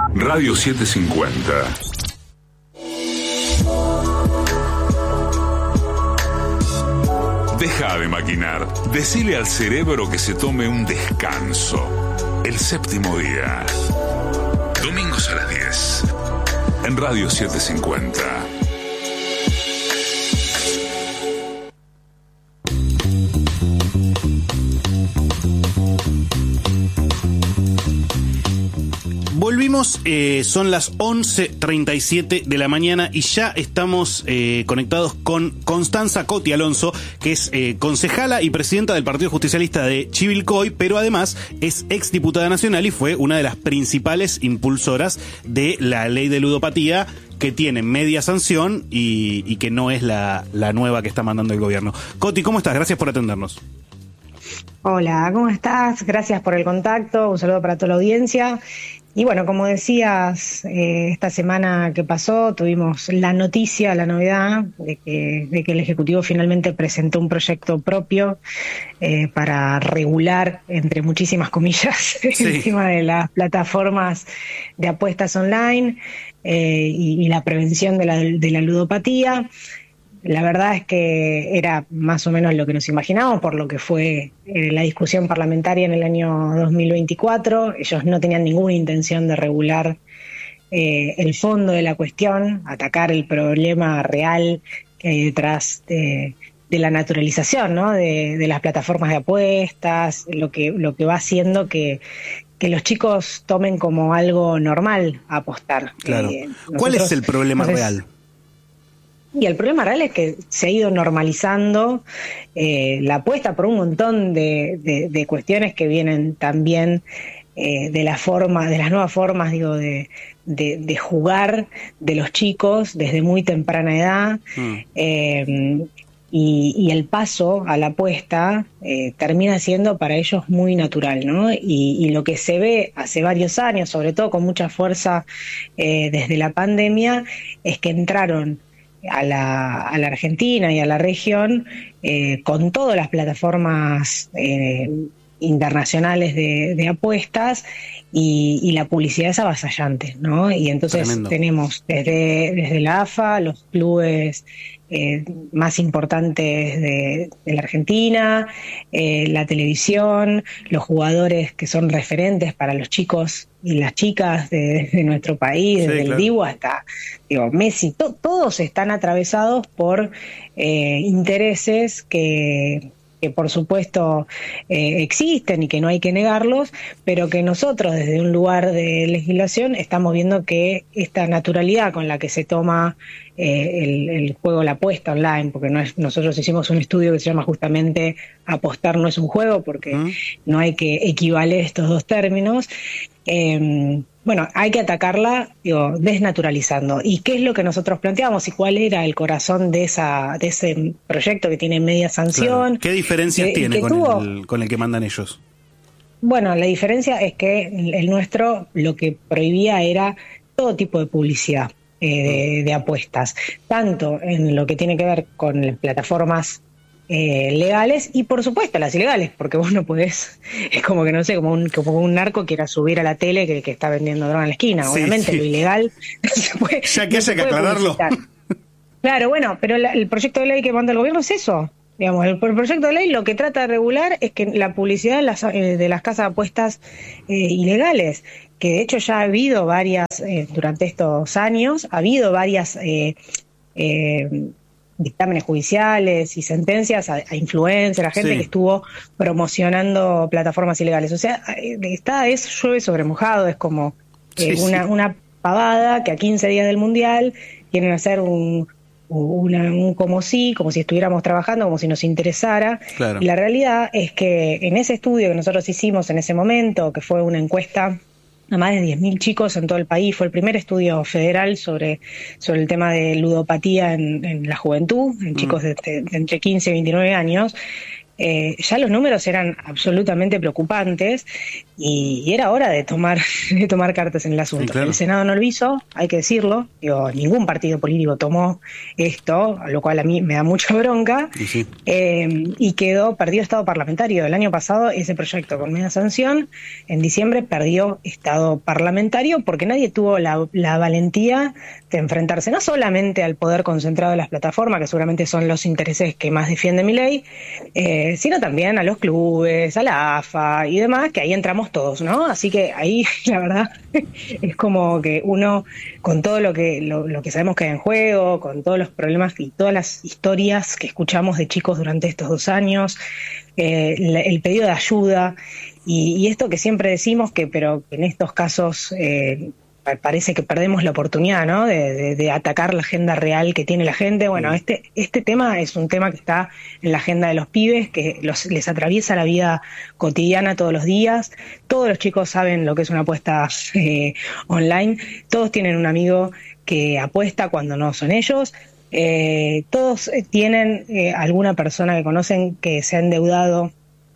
Radio 750. Deja de maquinar. Decile al cerebro que se tome un descanso. El séptimo día. Domingos a las 10. En Radio 750. Volvimos, son las 11:37 de la mañana y ya estamos conectados con Constanza Coti Alonso, que es concejala y presidenta del Partido Justicialista de Chivilcoy, pero además es exdiputada nacional y fue una de las principales impulsoras de la ley de ludopatía, que tiene media sanción y que no es la nueva que está mandando el gobierno. Coti, ¿cómo estás? Gracias por atendernos. Hola, ¿cómo estás? Gracias por el contacto, un saludo para toda la audiencia. Y bueno, como decías, esta semana que pasó tuvimos la noticia, la novedad de que el Ejecutivo finalmente presentó un proyecto propio para regular, entre muchísimas comillas, sí, el tema de las plataformas de apuestas online y la prevención de la ludopatía. La verdad es que era más o menos lo que nos imaginábamos por lo que fue la discusión parlamentaria en el año 2024. Ellos no tenían ninguna intención de regular el fondo de la cuestión, atacar el problema real que hay detrás de la naturalización, ¿no? de las plataformas de apuestas, lo que va haciendo que los chicos tomen como algo normal apostar. Claro. ¿Cuál es el problema real? Y el problema real es que se ha ido normalizando la apuesta por un montón de cuestiones que vienen también de las nuevas formas, digo, de jugar de los chicos desde muy temprana edad. Y el paso a la apuesta termina siendo para ellos muy natural, ¿no? Y lo que se ve hace varios años, sobre todo con mucha fuerza desde la pandemia, es que entraron a la Argentina y a la región con todas las plataformas internacionales de apuestas y la publicidad es avasallante, ¿no? Y entonces Tremendo. Tenemos desde la AFA, los clubes más importantes de la Argentina, la televisión, los jugadores que son referentes para los chicos y las chicas de nuestro país, desde el Dibu hasta Messi, todos están atravesados por intereses que por supuesto existen y que no hay que negarlos, pero que nosotros desde un lugar de legislación estamos viendo que esta naturalidad con la que se toma el juego, la apuesta online, porque nosotros hicimos un estudio que se llama justamente apostar no es un juego, porque no hay que equivaler estos dos términos. Bueno, hay que atacarla, desnaturalizando. ¿Y qué es lo que nosotros planteamos? ¿Y cuál era el corazón de ese proyecto que tiene media sanción? Claro. ¿Qué diferencias tiene con el que mandan ellos? Bueno, la diferencia es que el nuestro lo que prohibía era todo tipo de publicidad de apuestas, tanto en lo que tiene que ver con plataformas legales y por supuesto las ilegales, porque vos no podés, es como que no sé, como un narco quiera subir a la tele que está vendiendo droga en la esquina, obviamente lo ilegal no se puede, ya que haya que aclararlo. Claro, bueno, pero el proyecto de ley que manda el gobierno es eso. Digamos, el proyecto de ley lo que trata de regular es que la publicidad de las casas de apuestas ilegales, que de hecho ya ha habido varias, durante estos años, ha habido varias dictámenes judiciales y sentencias a influencers, a gente que estuvo promocionando plataformas ilegales. O sea, llueve sobre mojado, es como una pavada que a 15 días del Mundial quieren hacer un como si estuviéramos trabajando, como si nos interesara. Claro. Y la realidad es que en ese estudio que nosotros hicimos en ese momento, que fue una encuesta a más de 10.000 chicos en todo el país, fue el primer estudio federal sobre el tema de ludopatía en la juventud, en chicos de entre 15 y 29 años, ya los números eran absolutamente preocupantes y era hora de tomar cartas en el asunto. Sí, claro. El Senado no lo hizo, hay que decirlo. Ningún partido político tomó esto, a lo cual a mí me da mucha bronca. Sí. Y perdió estado parlamentario. El año pasado ese proyecto con media sanción, en diciembre perdió estado parlamentario porque nadie tuvo la valentía de enfrentarse no solamente al poder concentrado de las plataformas, que seguramente son los intereses que más defiende Milei, sino también a los clubes, a la AFA y demás, que ahí entramos todos, ¿no? Así que ahí, la verdad, es como que uno, con todo lo que sabemos que hay en juego, con todos los problemas y todas las historias que escuchamos de chicos durante estos 2 años, el pedido de ayuda y esto que siempre decimos pero en estos casos parece que perdemos la oportunidad, ¿no? De atacar la agenda real que tiene la gente. Bueno, este tema es un tema que está en la agenda de los pibes, que les atraviesa la vida cotidiana todos los días. Todos los chicos saben lo que es una apuesta online. Todos tienen un amigo que apuesta cuando no son ellos. Todos tienen alguna persona que conocen que se ha endeudado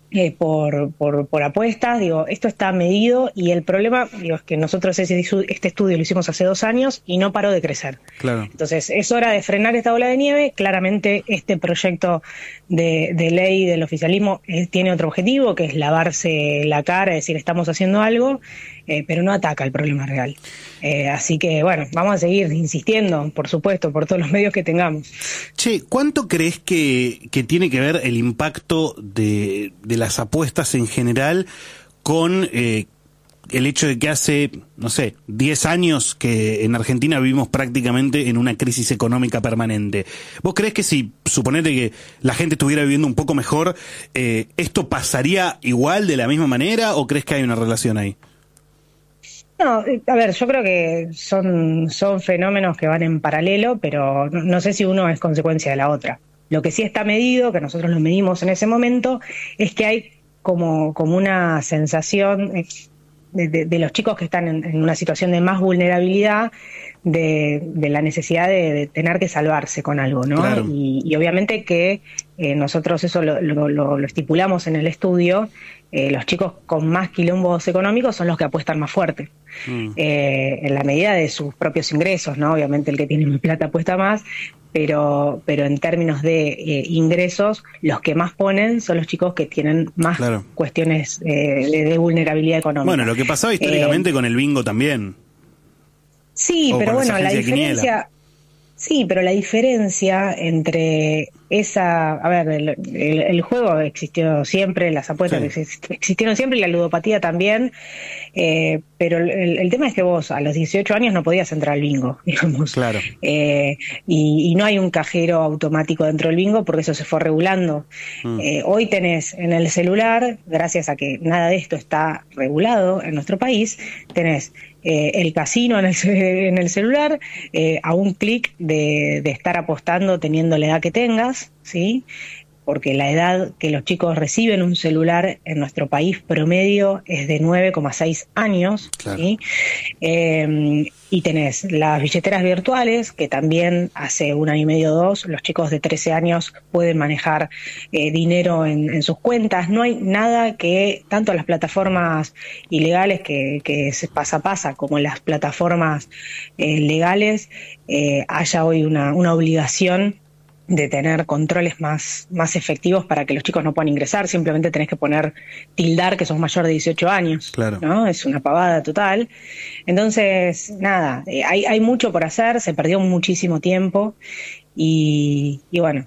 por apuestas. Esto está medido y el problema, es que nosotros este estudio lo hicimos hace 2 años y no paró de crecer. Claro. Entonces es hora de frenar esta bola de nieve. Claramente este proyecto de ley del oficialismo tiene otro objetivo, que es lavarse la cara, es decir, estamos haciendo algo, pero no ataca el problema real. Así que bueno, vamos a seguir insistiendo, por supuesto, por todos los medios que tengamos. Che, ¿cuánto crees que tiene que ver el impacto de las apuestas en general con el hecho de que hace, no sé, 10 años que en Argentina vivimos prácticamente en una crisis económica permanente? ¿Vos creés que si, suponete que la gente estuviera viviendo un poco mejor, esto pasaría igual, de la misma manera, o crees que hay una relación ahí? No, a ver, yo creo que son fenómenos que van en paralelo, pero no sé si uno es consecuencia de la otra. Lo que sí está medido, que nosotros lo medimos en ese momento, es que hay como una sensación de los chicos que están en una situación de más vulnerabilidad, de la necesidad de tener que salvarse con algo, ¿no? Claro. Y obviamente que nosotros eso lo estipulamos en el estudio. Los chicos con más quilombos económicos son los que apuestan más fuerte, en la medida de sus propios ingresos, ¿no? Obviamente el que tiene más plata apuesta más, pero en términos de ingresos, los que más ponen son los chicos que tienen más cuestiones de vulnerabilidad económica. Bueno, lo que pasaba históricamente con el bingo también. Sí, pero bueno, la diferencia... Sí, pero la diferencia entre el juego existió siempre, las apuestas existieron siempre y la ludopatía también, pero el tema es que vos a los 18 años no podías entrar al bingo, digamos. Claro. Y no hay un cajero automático dentro del bingo porque eso se fue regulando. Hoy tenés en el celular, gracias a que nada de esto está regulado en nuestro país, tenés el casino en el celular, a un clic de estar apostando teniendo la edad que tengas, ¿sí? Porque la edad que los chicos reciben un celular en nuestro país promedio es de 9,6 años, claro. ¿Sí? Y tenés las billeteras virtuales, que también hace 1 año y medio, 2, los chicos de 13 años pueden manejar dinero en sus cuentas. No hay nada que, tanto las plataformas ilegales que se pasa, como las plataformas legales, haya hoy una obligación de tener controles más efectivos para que los chicos no puedan ingresar. Simplemente tenés que tildar que sos mayor de 18 años, claro. ¿No? Es una pavada total. Entonces, nada, hay mucho por hacer, se perdió muchísimo tiempo y bueno,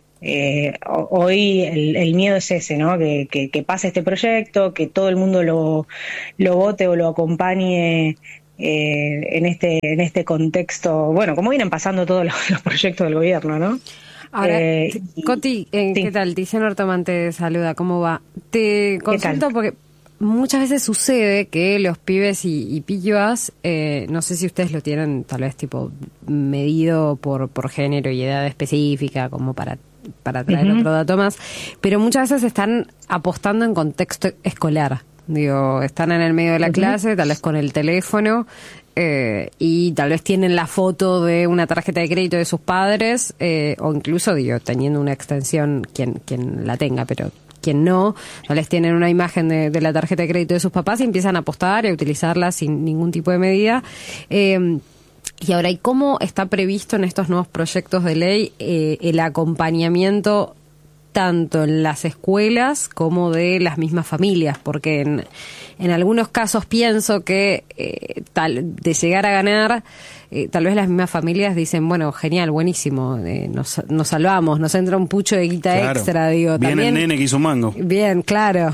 hoy el miedo es ese, ¿no? Que pase este proyecto, que todo el mundo lo vote o lo acompañe en este contexto, bueno, como vienen pasando todos los proyectos del gobierno, ¿no? Ahora, Coti, ¿qué tal? Tiziano Artoman te saluda, ¿cómo va? Te consulto porque muchas veces sucede que los pibes y pibas, no sé si ustedes lo tienen tal vez tipo medido por género y edad específica, como para traer otro dato más, pero muchas veces están apostando en contexto escolar. Digo, están en el medio de la clase, tal vez con el teléfono, y tal vez tienen la foto de una tarjeta de crédito de sus padres, o incluso, teniendo una extensión, quien la tenga, pero quien no, ya les tienen una imagen de la tarjeta de crédito de sus papás y empiezan a apostar y a utilizarla sin ningún tipo de medida. Y ahora, ¿y cómo está previsto en estos nuevos proyectos de ley el acompañamiento tanto en las escuelas como de las mismas familias? Porque en algunos casos pienso que de llegar a ganar, tal vez las mismas familias dicen, bueno, genial, buenísimo, nos salvamos, nos entra un pucho de guita extra, digo. Bien también, el nene que hizo un mango. Bien, claro.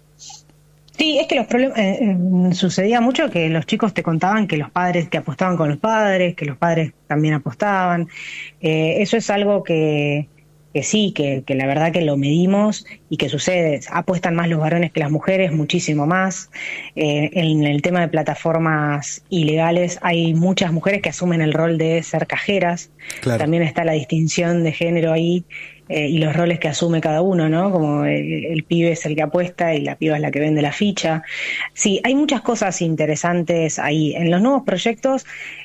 Sí, es que los problemas sucedía mucho que los chicos te contaban que los padres que apostaban con los padres, que los padres también apostaban. Eso es algo que sí, que la verdad que lo medimos y que sucede. Apuestan más los varones que las mujeres, muchísimo más. En el tema de plataformas ilegales hay muchas mujeres que asumen el rol de ser cajeras. Claro. También está la distinción de género ahí. Y los roles que asume cada uno, ¿no? Como el pibe es el que apuesta y la piba es la que vende la ficha. Sí, hay muchas cosas interesantes ahí. En los nuevos proyectos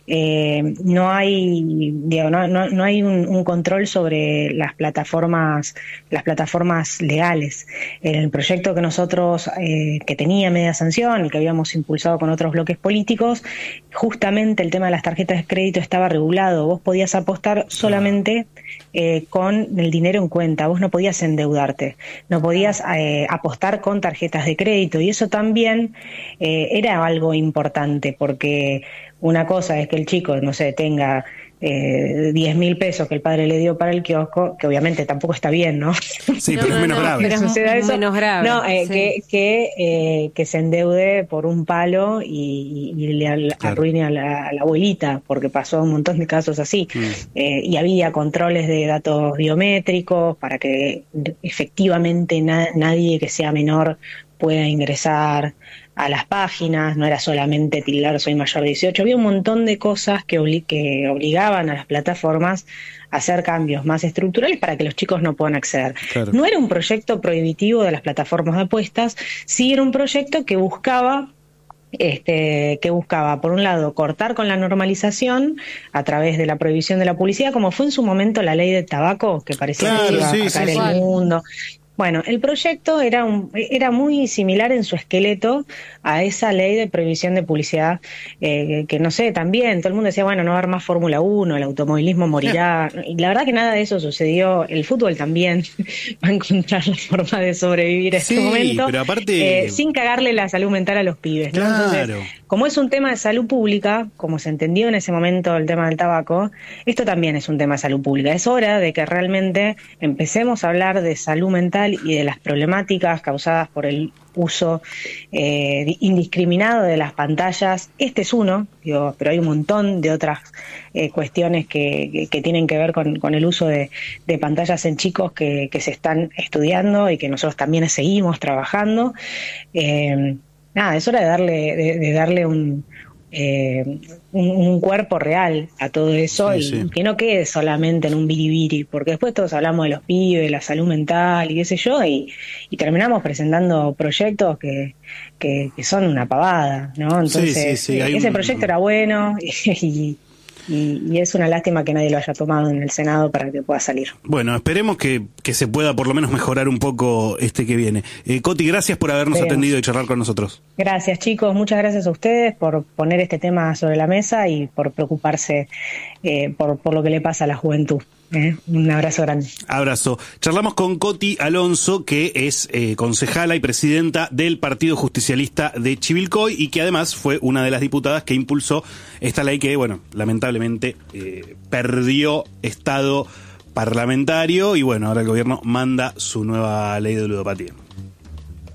no hay, no hay un control sobre las plataformas legales. En el proyecto que nosotros, que tenía media sanción y que habíamos impulsado con otros bloques políticos, justamente el tema de las tarjetas de crédito estaba regulado. Vos podías apostar solamente con el dinero en cuenta, vos no podías endeudarte, no podías apostar con tarjetas de crédito, y eso también era algo importante, porque una cosa es que el chico, no sé, tenga 10.000 pesos que el padre le dio para el kiosco, que obviamente tampoco está bien, ¿no? Sí, pero es menos grave. Pero es menos grave. No, sí. que se endeude por un palo y le arruine a la abuelita, porque pasó un montón de casos así. Y había controles de datos biométricos para que efectivamente nadie que sea menor pueda ingresar a las páginas, no era solamente tildar soy mayor de 18, había un montón de cosas que obligaban a las plataformas a hacer cambios más estructurales para que los chicos no puedan acceder. Claro. No era un proyecto prohibitivo de las plataformas de apuestas, sí era un proyecto que buscaba, por un lado, cortar con la normalización a través de la prohibición de la publicidad, como fue en su momento la ley del tabaco, que parecía que iba a caer el mundo. Bueno, el proyecto era muy similar en su esqueleto a esa ley de prohibición de publicidad, que no sé, también todo el mundo decía, bueno, no va a haber más Fórmula 1, el automovilismo morirá, y la verdad que nada de eso sucedió. El fútbol también va a encontrar la forma de sobrevivir a este momento, pero aparte sin cagarle la salud mental a los pibes, ¿no? Claro. Entonces, como es un tema de salud pública, como se entendió en ese momento el tema del tabaco, esto también es un tema de salud pública. Es hora de que realmente empecemos a hablar de salud mental y de las problemáticas causadas por el uso indiscriminado de las pantallas. Este es uno, pero hay un montón de otras cuestiones que tienen que ver con el uso de pantallas en chicos que se están estudiando y que nosotros también seguimos trabajando. Es hora de darle un cuerpo real a todo eso, y que no quede solamente en un biribiri, porque después todos hablamos de los pibes, de la salud mental y qué sé yo, y terminamos presentando proyectos que son una pavada, ¿no? Entonces ese proyecto era bueno y es una lástima que nadie lo haya tomado en el Senado para que pueda salir. Bueno, esperemos que se pueda por lo menos mejorar un poco que viene. Coti, gracias por habernos atendido y charlar con nosotros. Gracias, chicos, muchas gracias a ustedes por poner este tema sobre la mesa y por preocuparse por lo que le pasa a la juventud. Un abrazo grande. Abrazo. Charlamos con Coti Alonso, que es concejala y presidenta del Partido Justicialista de Chivilcoy, y que además fue una de las diputadas que impulsó esta ley que, bueno, lamentablemente perdió estado parlamentario, y bueno, ahora el gobierno manda su nueva ley de ludopatía.